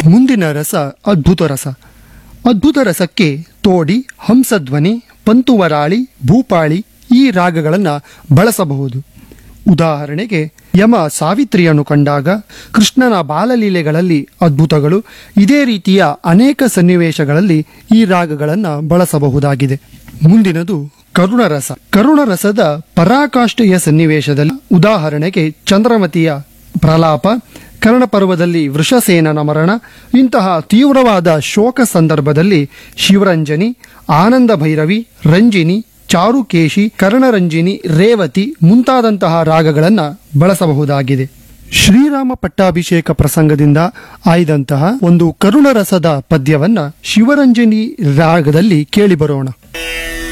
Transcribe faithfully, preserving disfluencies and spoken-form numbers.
ಮುಂದಿನ ರಸ ಅದ್ಭುತ ರಸ. ಅದ್ಭುತ ರಸಕ್ಕೆ ತೋಡಿ, ಹಂಸಧ್ವನಿ, ಪಂತುವರಾಳಿ, ಭೂಪಾಳಿ ಈ ರಾಗಗಳನ್ನು ಬಳಸಬಹುದು. ಉದಾಹರಣೆಗೆ ಯಮ ಸಾವಿತ್ರಿಯನ್ನು ಕಂಡಾಗ ಕೃಷ್ಣನ ಬಾಲಲೀಲೆಗಳಲ್ಲಿ ಅದ್ಭುತಗಳು, ಇದೇ ರೀತಿಯ ಅನೇಕ ಸನ್ನಿವೇಶಗಳಲ್ಲಿ ಈ ರಾಗಗಳನ್ನು ಬಳಸಬಹುದಾಗಿದೆ. ಮುಂದಿನದು ಕರುಣರಸ. ಕರುಣರಸದ ಪರಾಕಾಷ್ಠೆಯ ಸನ್ನಿವೇಶದಲ್ಲಿ ಉದಾಹರಣೆಗೆ ಚಂದ್ರಮತಿಯ ಪ್ರಲಾಪ, ಕರ್ಣಪರ್ವದಲ್ಲಿ ವೃಷಸೇನನ ಮರಣ ಇಂತಹ ತೀವ್ರವಾದ ಶೋಕ ಸಂದರ್ಭದಲ್ಲಿ ಶಿವರಂಜನಿ, ಆನಂದ ಭೈರವಿ, ರಂಜಿನಿ, ಚಾರುಕೇಶಿ, ಕರ್ಣರಂಜಿನಿ, ರೇವತಿ ಮುಂತಾದಂತಹ ರಾಗಗಳನ್ನು ಬಳಸಬಹುದಾಗಿದೆ. ಶ್ರೀರಾಮ ಪಟ್ಟಾಭಿಷೇಕ ಪ್ರಸಂಗದಿಂದ ಆಯ್ದಂತಹ ಒಂದು ಕರುಣರಸದ ಪದ್ಯವನ್ನ ಶಿವರಂಜನಿ ರಾಗದಲ್ಲಿ ಕೇಳಿಬರೋಣ.